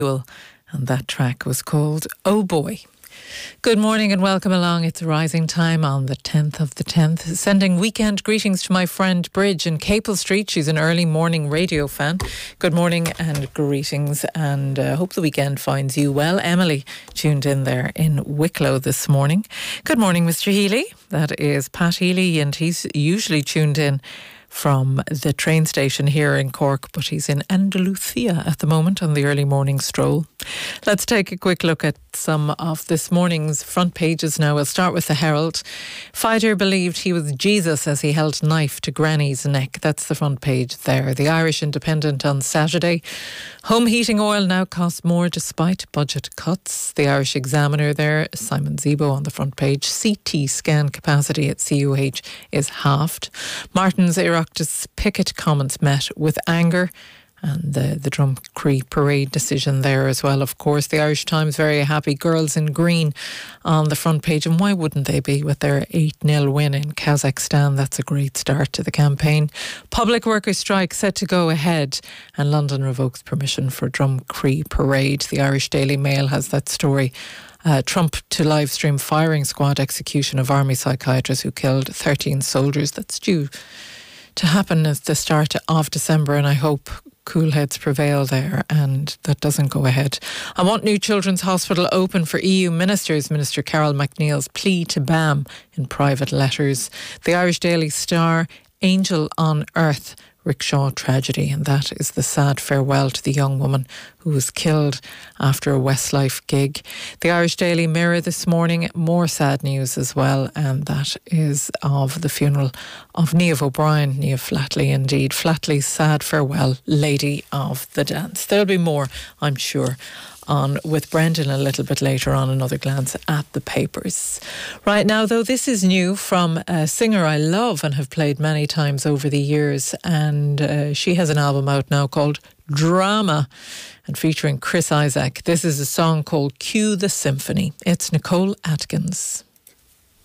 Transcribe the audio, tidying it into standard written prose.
and that track was called Oh Boy. Good morning and welcome along. It's Rising Time on the 10th of the 10th. Sending weekend greetings to my friend Bridge in Capel Street. She's an early morning radio fan. Good morning and greetings, and hope the weekend finds you well. Emily tuned in there in Wicklow this morning. Good morning, Mr. Healy. That is Pat Healy, and he's usually tuned in from the train station here in Cork, but he's in Andalusia at the moment on the early morning stroll. Let's take a quick look at some of this morning's front pages now. We'll start with the Herald. Fighter believed he was Jesus as he held knife to Granny's neck. That's the front page there. The Irish Independent on Saturday. Home heating oil now costs more despite budget cuts. The Irish Examiner there, Simon Zebo on the front page. CT scan capacity at CUH is halved. Martin's Oireachtas picket comments met with anger. And the Drumcree parade decision there as well, of course. The Irish Times very happy. Girls in green on the front page. And why wouldn't they be with their 8-0 win in Kazakhstan? That's a great start to the campaign. Public workers' strike set to go ahead. And London revokes permission for Drumcree parade. The Irish Daily Mail has that story. Trump to live stream firing squad execution of army psychiatrists who killed 13 soldiers. That's due to happen at the start of December, and I hope cool heads prevail there and that doesn't go ahead. I want new children's hospital open for EU ministers. Minister Carol McNeil's plea to BAM in private letters. The Irish Daily Star, Angel on Earth, rickshaw tragedy, and that is the sad farewell to the young woman who was killed after a Westlife gig. The Irish Daily Mirror this morning, more sad news as well, and that is of the funeral of Niamh O'Brien, Niamh Flatley indeed. Flatley's sad farewell, Lady of the Dance. There'll be more, I'm sure, on with Brendan a little bit later on. Another glance at the papers. Right now, though, this is new from a singer I love and have played many times over the years, and she has an album out now called Drama and featuring Chris Isaak. This is a song called Cue the Symphony. It's Nicole Atkins.